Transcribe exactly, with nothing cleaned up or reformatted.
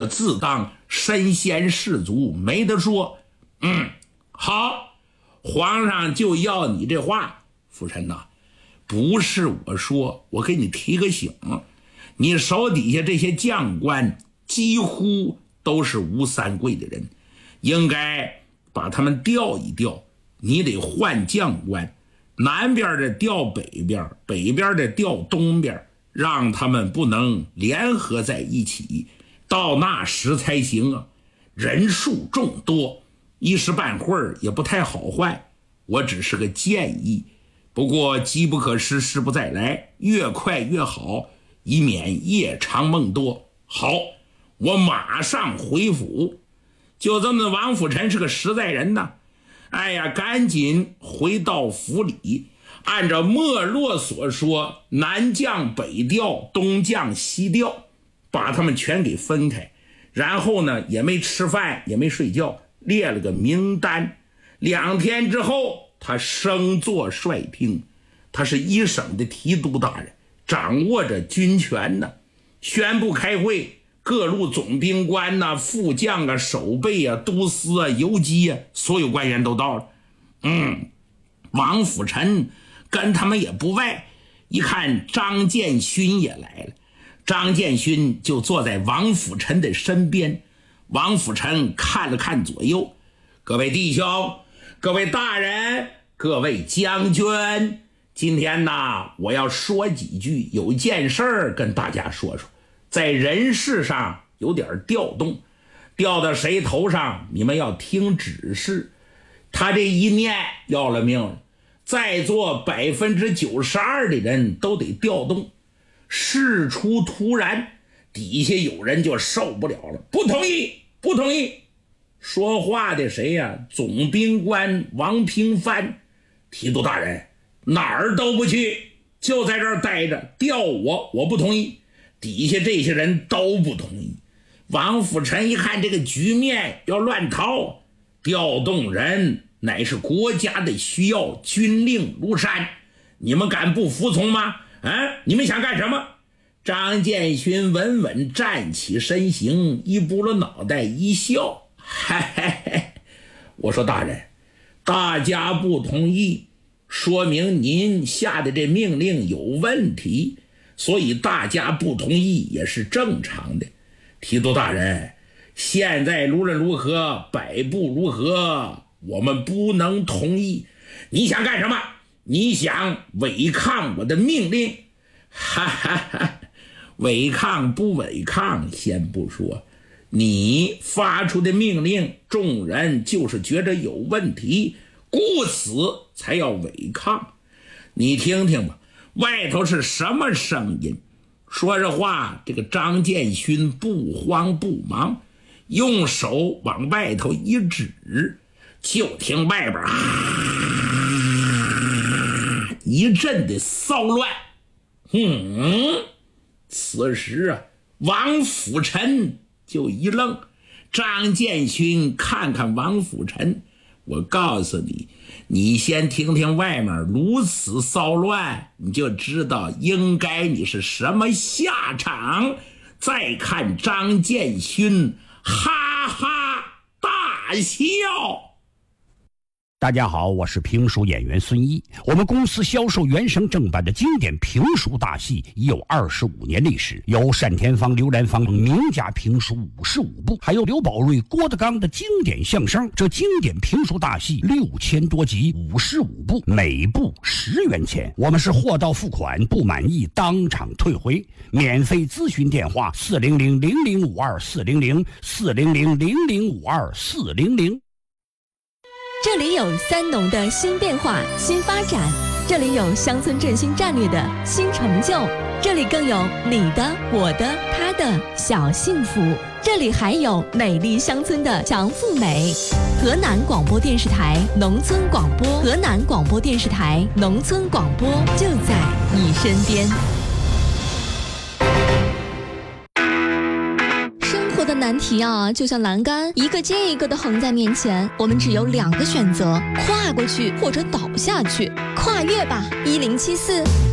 自当身先士卒，没得说。嗯，好，皇上就要你这话。辅臣呐，不是我说，我给你提个醒，你手底下这些将官几乎都是吴三桂的人，应该把他们调一调，你得换将官，南边的调北边，北边的调东边，让他们不能联合在一起，到那时才行啊。人数众多，一时半会儿也不太好坏，我只是个建议。不过机不可失，失不再来，越快越好，以免夜长梦多。好，我马上回府。就这么，王辅臣是个实在人呐，哎呀，赶紧回到府里，按照莫洛所说，南将北调，东将西调，把他们全给分开。然后呢，也没吃饭，也没睡觉，列了个名单。两天之后，他升做帅厅，他是一省的提督大人，掌握着军权呢。宣布开会，各路总兵官呐、副将啊、守备啊、都司啊、游击啊，所有官员都到了。嗯，王辅臣跟他们也不外，一看张建勋也来了，张建勋就坐在王辅臣的身边。王辅臣看了看左右，各位弟兄，各位大人，各位将军，今天呢，我要说几句，有件事儿跟大家说说，在人事上有点调动，调到谁头上，你们要听指示。他这一念要了命了，在座百分之九十二的人都得调动。事出突然，底下有人就受不了了，不同意，不同意。说话的谁呀、啊？总兵官王平藩。提督大人，哪儿都不去，就在这儿待着，调我，我不同意。底下这些人都不同意。王辅臣一看这个局面要乱套，调动人乃是国家的需要，军令如山，你们敢不服从吗？啊，你们想干什么？张建勋稳稳站起身形，一拨了脑袋一笑，嘿嘿嘿，我说大人，大家不同意，说明您下的这命令有问题，所以大家不同意也是正常的。提督大人，现在无论如何，摆布如何，我们不能同意。你想干什么？你想违抗我的命令？哈哈哈，违抗不违抗先不说，你发出的命令，众人就是觉着有问题，故此才要违抗。你听听吧，外头是什么声音？说着话，这个张建勋不慌不忙，用手往外头一指，就听外边啊一阵的骚乱。嗯，此时啊，王辅臣就一愣。张建勋看看王辅臣，我告诉你，你先听听外面如此骚乱，你就知道应该你是什么下场。再看张建勋哈哈大笑。 大家好，我是评书演员孙一。我们公司销售原声正版的经典评书大戏已有二十五年历史，有单田芳、刘兰芳名家评书五十五部，还有刘宝瑞、郭德纲的经典相声。这经典评书大戏六千多集，五十五部，每部十元钱。我们是货到付款，不满意当场退回。免费咨询电话：四零零零零五二四零零四零零零零五二四零零。 这里有三农的新变化、新发展，这里有乡村振兴战略的新成就，这里更有你的、我的、他的小幸福，这里还有美丽乡村的强富美。河南广播电视台农村广播，河南广播电视台农村广播就在你身边。的难题啊，就像栏杆一个接一个的横在面前，我们只有两个选择：跨过去或者倒下去。跨越吧，一零七四。